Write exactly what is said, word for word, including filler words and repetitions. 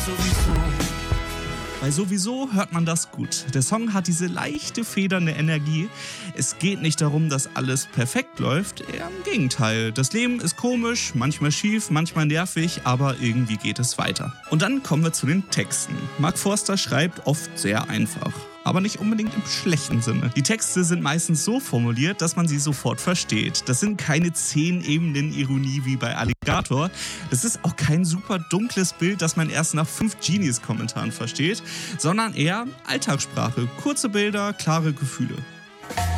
Bei Sowieso hört man das gut. Der Song hat diese leichte, federnde Energie. Es geht nicht darum, dass alles perfekt läuft, eher im Gegenteil. Das Leben ist komisch, manchmal schief, manchmal nervig, aber irgendwie geht es weiter. Und dann kommen wir zu den Texten. Mark Forster schreibt oft sehr einfach, aber nicht unbedingt im schlechten Sinne. Die Texte sind meistens so formuliert, dass man sie sofort versteht. Das sind keine zehn Ebenen Ironie wie bei Alligator. Das ist auch kein super dunkles Bild, das man erst nach fünf Genies-Kommentaren versteht, sondern eher Alltagssprache, kurze Bilder, klare Gefühle.